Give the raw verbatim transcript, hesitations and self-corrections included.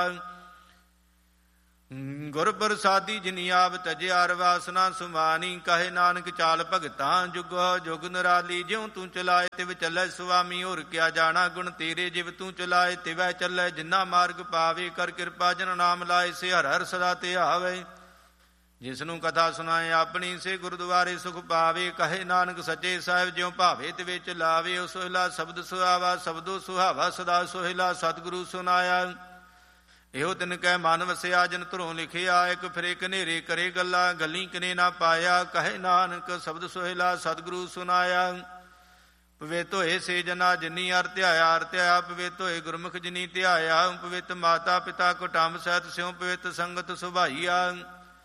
ਗੁਰ ਪ੍ਰਸਾਦੀ ਜਿਨੀ ਆਪ ਤਜਿਆ ਅਰ ਵਾਸਨਾ ਸੁਮਾਨੀ। ਕਹੇ ਨਾਨਕ ਚਾਲ ਭਗਤਾਂ ਜੁਗੋ ਜੁਗ ਨਿਰਾਲੀ। ਜਿਉ ਤੂੰ ਚਲਾਏ ਤਿਵ ਚੱਲੈ ਸੁਆਮੀ। ਹੋਰ ਕਿਆ ਜਾਣਾ ਗੁਣ ਤੇਰੇ ਜਿਵ ਤੂੰ ਚਲਾਏ ਤਿਵੈ ਚੱਲੈ। ਜਿਨਾ ਮਾਰਗ ਪਾਵੇ ਕਰ ਕਿਰਪਾ ਜਨ ਨਾਮ ਲਾਏ। ਸੇ ਹਰ ਹਰ ਸਦਾ ਤੇ ਆਵੇ। ਜਿਸਨੂੰ ਕਥਾ ਸੁਣਾਏ ਆਪਣੀ ਸੇ ਗੁਰਦੁਆਰੇ ਸੁਖ ਪਾਵੇ। ਕਹੇ ਨਾਨਕ ਸੱਚੇ ਸਾਹਿਬ ਜਿਉ ਭਾਵੇ ਤਿਵੇਂ ਚਲਾਵੇ। ਉਹ ਸੋਹਿਲਾ ਸ਼ਬਦ ਸੁਹਾਵਾ ਸਬਦੋ ਸੁਹਾਵਾ ਸਦਾ ਸੋਹਿਲਾ ਸਤਿਗੁਰੂ ਸੁਨਾਇਆ। ਇਹੋ ਤਿਨ ਕਹਿ ਮਨ ਵਸਿਆ ਜਿਨ ਧੁਰੋਂ ਲਿਖਿਆ। ਇੱਕ ਫਿਰੇ ਕਨੇਰੇ ਕਰੇ ਗੱਲਾਂ ਗੱਲੀ ਕਿਨੇ ਨਾ ਪਾਇਆ। ਕਹੇ ਨਾਨਕ ਸ਼ਬਦ ਸੋਹਿਲਾ ਸਤਿਗੁਰੂ ਸੁਨਾਇਆ। ਪਵਿੱਤ ਹੋਏ ਸੇ ਜਨਾ ਜਿਨੀ ਅਰ ਧਿਆਇਆ ਅਰ ਧਿਆਇਆ। ਪਵਿੱਤ ਹੋਏ ਗੁਰਮੁਖ ਜਿਨੀ ਧਿਆਇਆ। ਪਵਿੱਤ ਮਾਤਾ ਪਿਤਾ ਕੁਟੰਬ ਸਹਿਤ ਸਿਉ ਪਵਿੱਤ ਸੰਗਤ ਸੁਭਾਈਆ।